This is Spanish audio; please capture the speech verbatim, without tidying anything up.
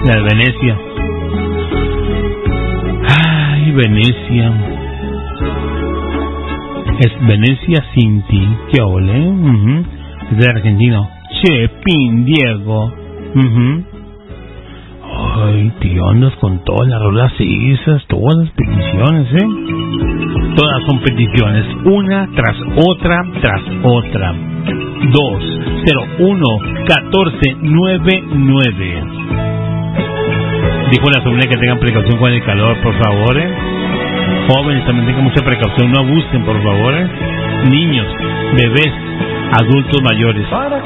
La de Venecia. Ay, Venecia. Es Venecia sin ti. Qué ole. Uh-huh. Es de argentino. Chepín Diego. Uh-huh. Ay, tío, andas con todas las rolas esas, todas las peticiones, ¿eh? Todas son peticiones, una tras otra, tras otra. dos cero uno catorce noventa y nueve. Dijo la sobrina que tengan precaución con el calor, por favor, ¿eh? Jóvenes también tengan mucha precaución, no abusen, por favor, ¿eh? Niños, bebés, adultos mayores.